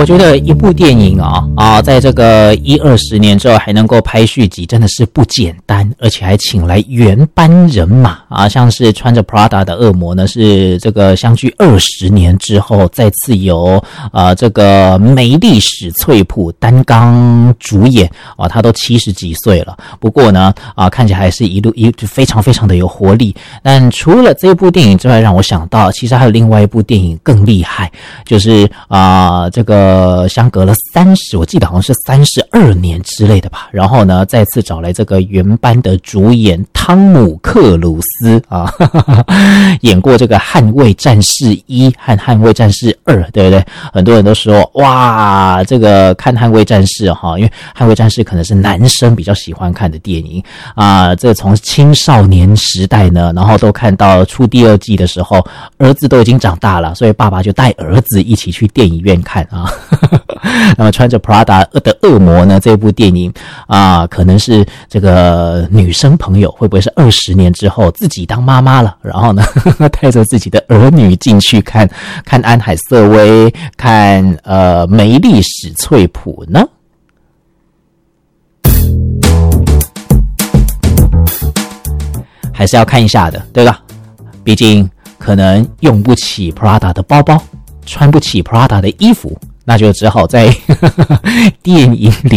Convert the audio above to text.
我觉得一部电影在这个10-20年之后还能够拍续集，真的是不简单，而且还请来原班人马像是穿着 Prada 的恶魔呢，是这个相距20年之后再次由这个梅丽史翠普担纲主演他都70几岁了，不过呢看起来还是一非常非常的有活力。但除了这部电影之外，让我想到其实还有另外一部电影更厉害，就是这个相隔了我记得好像是32年之类的吧，然后呢再次找来这个原班的主演汤姆克鲁斯演过这个捍卫战士1和捍卫战士2，对不对？很多人都说哇，这个看捍卫战士因为捍卫战士可能是男生比较喜欢看的电影这个从青少年时代呢，然后都看到出第2季的时候，儿子都已经长大了，所以爸爸就带儿子一起去电影院看那么穿着 Prada 的恶魔呢，这部电影可能是这个女生朋友会不会是20年之后自己当妈妈了，然后呢带着自己的儿女进去看安海瑟薇，看梅丽史翠普呢？还是要看一下的，对吧？毕竟可能用不起 Prada 的包包，穿不起 Prada 的衣服，那就只好在电影里